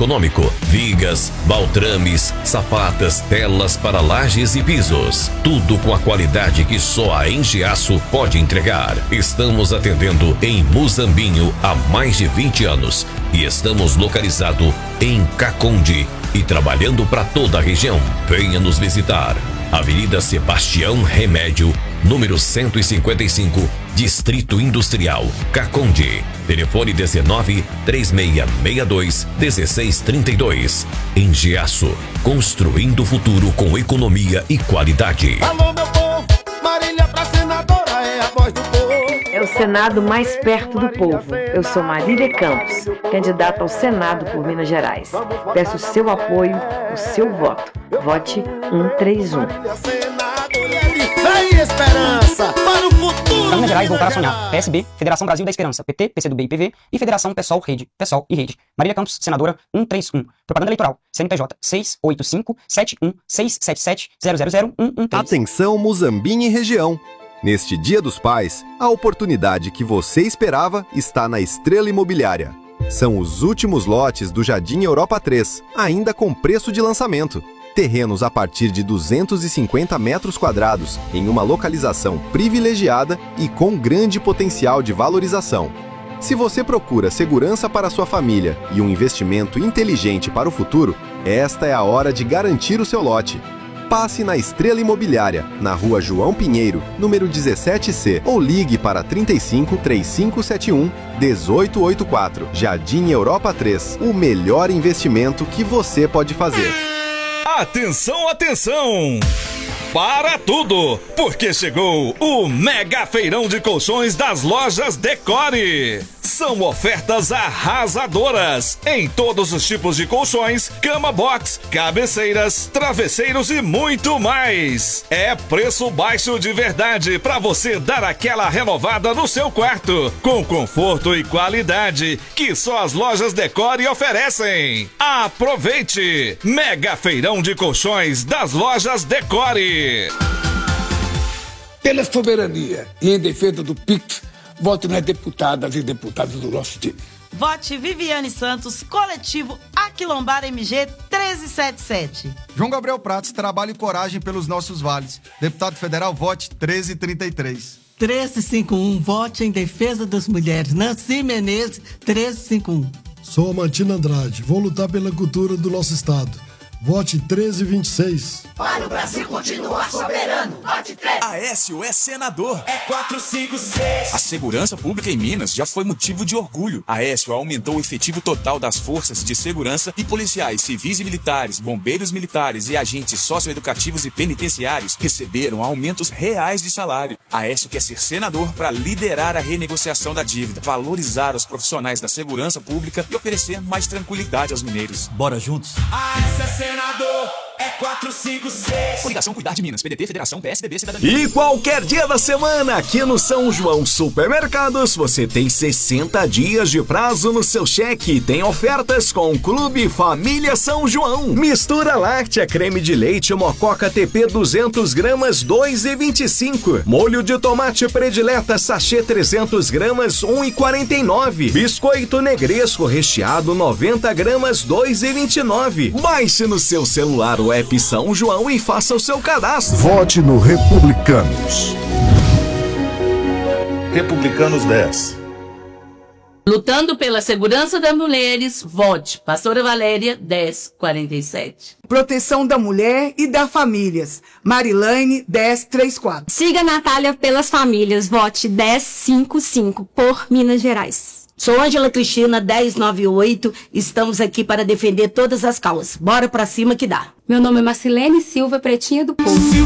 econômico. Vigas, baltrames, sapatas, telas para lajes e pisos. Tudo com a qualidade que só a Engiaço pode entregar. Estamos atendendo em Muzambinho há mais de 20 anos e estamos localizados em Caconde e trabalhando para toda a região. Venha nos visitar. Avenida Sebastião Remédio, número 155, Distrito Industrial, Caconde. Telefone 19-3662-1632. Engiaço, construindo o futuro com economia e qualidade. Alô, meu povo, Marília pra senadora é a voz do povo. É o Senado mais perto do povo. Eu sou Marília Campos, candidata ao Senado por Minas Gerais. Peço o seu apoio, o seu voto. Vote 131. Vem esperança para o futuro. Para Minas Gerais, voltar a sonhar. PSB, Federação Brasil da Esperança, PT, PCdoB e PV e Federação PSOL, Rede, PSOL e Rede. Marília Campos, senadora 131. Propaganda eleitoral, CNPJ 685-71-677-000-113. Atenção, Muzambinho e região. Neste Dia dos Pais, a oportunidade que você esperava está na Estrela Imobiliária. São os últimos lotes do Jardim Europa 3, ainda com preço de lançamento. Terrenos a partir de 250 metros quadrados, em uma localização privilegiada e com grande potencial de valorização. Se você procura segurança para sua família e um investimento inteligente para o futuro, esta é a hora de garantir o seu lote. Passe na Estrela Imobiliária, na Rua João Pinheiro, número 17C, ou ligue para 35 3571 1884. Jardim Europa 3, o melhor investimento que você pode fazer. Atenção, atenção! Para tudo, porque chegou o Mega Feirão de Colchões das Lojas Decore. São ofertas arrasadoras em todos os tipos de colchões, cama box, cabeceiras, travesseiros e muito mais. É preço baixo de verdade para você dar aquela renovada no seu quarto, com conforto e qualidade que só as Lojas Decore oferecem. Aproveite! Mega Feirão de Colchões das Lojas Decore. Pela soberania e em defesa do PIX, vote nas deputadas e deputados do nosso time. Vote Viviane Santos, coletivo Aquilombar MG 1377. João Gabriel Pratos, trabalho e coragem pelos nossos vales. Deputado federal, vote 1333. 1351, vote em defesa das mulheres. Nancy Menezes, 1351. Sou Amantina Andrade, vou lutar pela cultura do nosso estado. Vote 1326. Para o Brasil continuar soberano, vote 13. Aécio é senador. É 456. A segurança pública em Minas já foi motivo de orgulho. Aécio aumentou o efetivo total das forças de segurança e policiais civis e militares, bombeiros militares e agentes socioeducativos e penitenciários receberam aumentos reais de salário. Aécio quer ser senador para liderar a renegociação da dívida, valorizar os profissionais da segurança pública e oferecer mais tranquilidade aos mineiros. Bora juntos? Aécio é senador, é 456. Coligação Cuidar de Minas, PDT, Federação, PSDB, Cidadania. E qualquer dia da semana, aqui no São João Supermercados, você tem 60 dias de prazo no seu cheque. Tem ofertas com o Clube Família São João. Mistura láctea, creme de leite, mococa TP 200 gramas, 2,25. Molho de tomate predileta, sachê 300 gramas, 1,49. Biscoito negresco recheado, 90 gramas, 2,29. Baixe no seu celular o app São João e faça o seu cadastro. Vote no Republicanos. Republicanos 10. Lutando pela segurança das mulheres, vote Pastora Valéria 1047. Proteção da mulher e das famílias, Marilane 1034. Siga Natália pelas famílias, vote 1055 por Minas Gerais. Sou Ângela Cristina, 1098. Estamos aqui para defender todas as causas. Bora pra cima que dá. Meu nome é Marcilene Silva, Pretinha do Povo.